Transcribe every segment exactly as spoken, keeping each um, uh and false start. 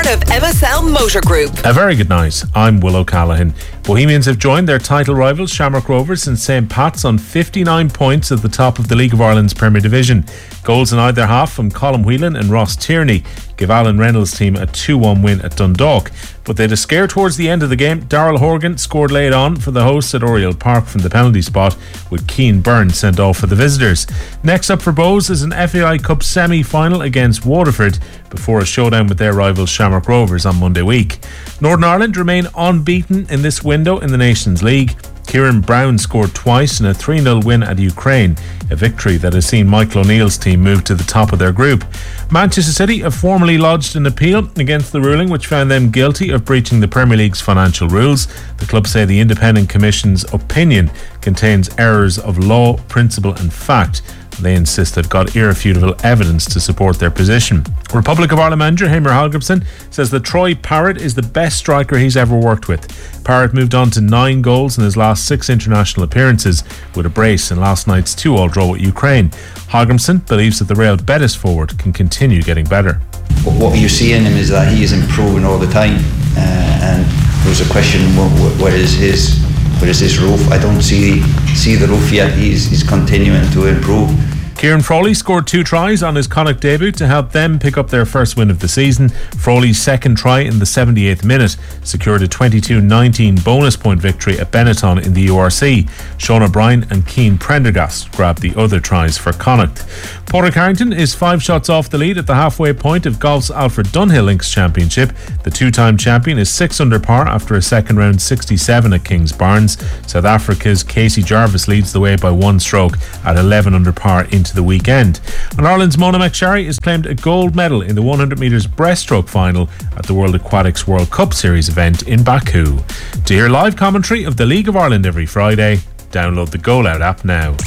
part of M S L Motor Group. A very good night. I'm Will O'Callaghan. Bohemians have joined their title rivals Shamrock Rovers and Saint Pat's on fifty-nine points at the top of the League of Ireland's Premier Division. Goals in either half from Colm Whelan and Ross Tierney give Alan Reynolds' team a two one win at Dundalk. But they had a scare towards the end of the game. Darrell Horgan scored late on for the hosts at Oriel Park from the penalty spot, with Keane Byrne sent off for the visitors. Next up for Bohs is an F A I Cup semi-final against Waterford before a showdown with their rivals Shamrock Rovers on Monday week. Northern Ireland remain unbeaten in this window in the Nations League. Kieran Brown scored twice in a three nil win at Ukraine, a victory that has seen Michael O'Neill's team move to the top of their group. Manchester City have formally lodged an appeal against the ruling which found them guilty of breaching the Premier League's financial rules. The club say the Independent Commission's opinion contains errors of law, principle and fact. They insist they've got irrefutable evidence to support their position. Republic of Ireland manager Heimir Hallgrímsson says that Troy Parrott is the best striker he's ever worked with. Parrott moved on to nine goals in his last six international appearances, with a brace in last night's two all draw with Ukraine. Hallgrímsson believes that the Real Betis forward can continue getting better. What you see in him is that he is improving all the time, uh, and there's a question: what, what is his? What is his roof? I don't see see the roof yet. He's he's continuing to improve. Kieran Frawley scored two tries on his Connacht debut to help them pick up their first win of the season. Frawley's second try in the seventy-eighth minute secured a twenty-two nineteen bonus point victory at Benetton in the U R C. Sean O'Brien and Keane Prendergast grabbed the other tries for Connacht. Porter Carrington is five shots off the lead at the halfway point of golf's Alfred Dunhill Links Championship. The two-time champion is six under par after a second round sixty-seven at Kings Barnes. South Africa's Casey Jarvis leads the way by one stroke at eleven under par into the weekend. And Ireland's Mona McSharry has claimed a gold medal in the one hundred metres breaststroke final at the World Aquatics World Cup Series event in Baku. To hear live commentary of the League of Ireland every Friday, download the Go Loud app now.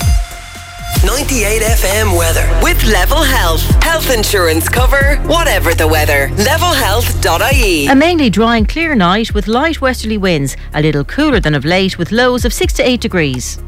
ninety-eight F M weather with Level Health. Health insurance cover, whatever the weather. level health dot I E. A mainly dry and clear night with light westerly winds. A little cooler than of late with lows of six to eight degrees.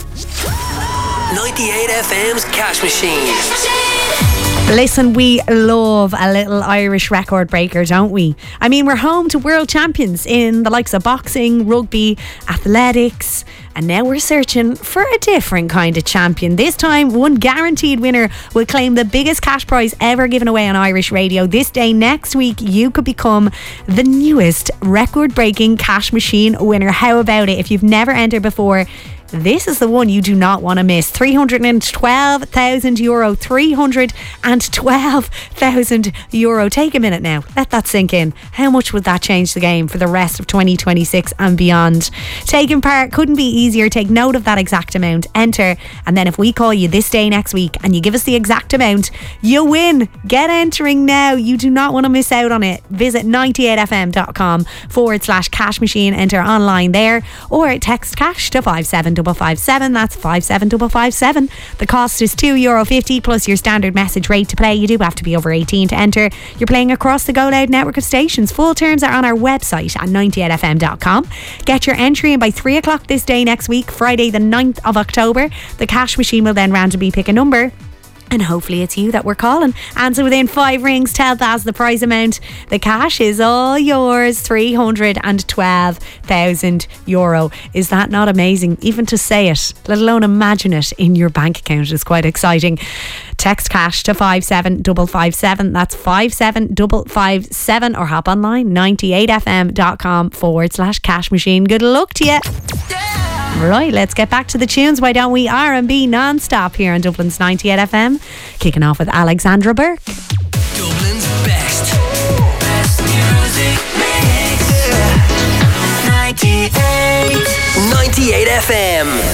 ninety-eight F M's Cash Machine. Listen, we love a little Irish record breaker, don't we? I mean, we're home to world champions in the likes of boxing, rugby, athletics, and now we're searching for a different kind of champion. This time, one guaranteed winner will claim the biggest cash prize ever given away on Irish radio. This day next week, you could become the newest record-breaking Cash Machine winner. How about it? If you've never entered before, this is the one you do not want to miss. three hundred twelve thousand euro. three hundred twelve thousand euro. Take a minute now. Let that sink in. How much would that change the game for the rest of twenty twenty-six and beyond? Taking part couldn't be easier. Take note of that exact amount. Enter. And then if we call you this day next week and you give us the exact amount, you win. Get entering now. You do not want to miss out on it. Visit ninety-eight f m dot com forward slash cash machine. Enter online there or text cash to five seven five five seven. That's five seven five five seven. The cost is two euro fifty plus your standard message rate to play. You do have to be over eighteen to enter. You're playing across the Go Loud network of stations. Full terms are on our website at ninety-eight f m dot com. Get your entry in by three o'clock this day next week, Friday the ninth of October. The Cash Machine will then randomly pick a number, and hopefully it's you that we're calling. Answer within five rings, tell Baz the prize amount. The cash is all yours. three hundred twelve thousand euro. Is that not amazing? Even to say it, let alone imagine it in your bank account, is quite exciting. Text cash to five seven five five seven. That's five seven five five seven, or hop online ninety-eight f m dot com forward slash cash machine. Good luck to you. Right, let's get back to the tunes. Why don't we? R and B non-stop here on Dublin's ninety-eight F M. Kicking off with Alexandra Burke. Dublin's best, best music mix. ninety-eight ninety-eight F M.